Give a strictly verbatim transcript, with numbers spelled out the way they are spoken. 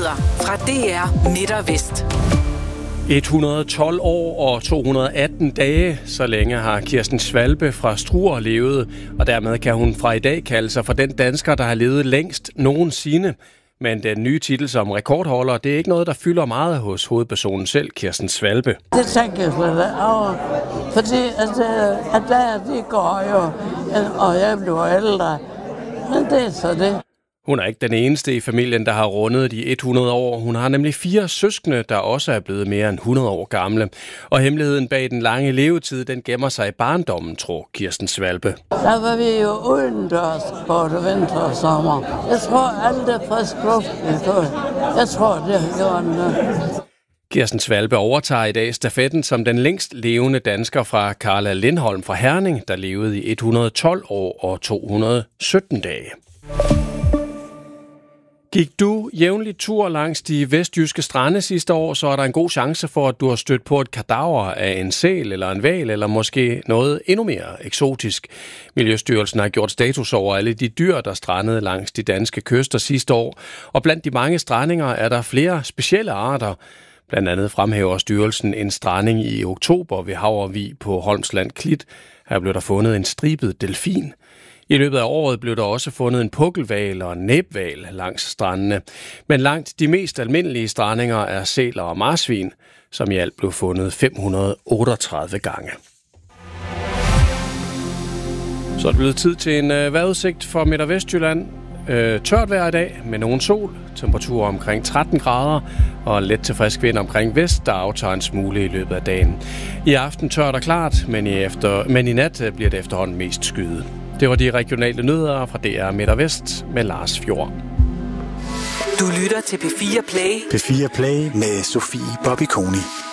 Nyheder fra D R Midt og Vest. et hundrede og tolv år og to hundrede og atten dage, så længe har Kirsten Svälbe fra Struer levet, og dermed kan hun fra i dag kalde sig for den dansker, der har levet længst nogensinde. Men den nye titel som rekordholder, det er ikke noget, der fylder meget hos hovedpersonen selv, Kirsten Svälbe. Det tænker jeg slet over, fordi at, at der de går jo, og jeg bliver ældre, men det er så det. Hun er ikke den eneste i familien, der har rundet de hundrede år. Hun har nemlig fire søskende, der også er blevet mere end hundrede år gamle. Og hemmeligheden bag den lange levetid, den gemmer sig i barndommen, tror Kirsten Svälbe. Der var vi jo udendørs både vinter og sommer. Jeg tror, alt er frisk luft, vi tog. Jeg tror, det har gjort noget. Kirsten Svälbe overtager i dag stafetten som den længst levende dansker fra Carla Lindholm fra Herning, der levede i et hundrede og tolv år og to hundrede og sytten dage. Gik du jævnligt tur langs de vestjyske strande sidste år, så er der en god chance for, at du har stødt på et kadaver af en sæl eller en hval, eller måske noget endnu mere eksotisk. Miljøstyrelsen har gjort status over alle de dyr, der strandede langs de danske kyster sidste år, og blandt de mange strandinger er der flere specielle arter. Blandt andet fremhæver styrelsen en stranding i oktober ved Havrvig på Holmsland Klit. Her blev der fundet en stribet delfin. I løbet af året blev der også fundet en pukkelhval og en næbhval langs strandene. Men langt de mest almindelige strandinger er sæler og marsvin, som i alt blev fundet fem hundrede og otteogtredive gange. Så er det blevet tid til en øh, vejrudsigt for Midt- og Vestjylland. Øh, tørt vejr i dag med nogen sol, temperaturer omkring tretten grader og let til frisk vind omkring vest, der aftager en smule i løbet af dagen. I aften tørt og klart, men i, efter, men i nat bliver det efterhånden mest skyet. Det var de regionale nyheder fra D R Midt og Vest med Lars Fjord. Du lytter til P fire Play. P fire Play med Sofie Bobby Koni.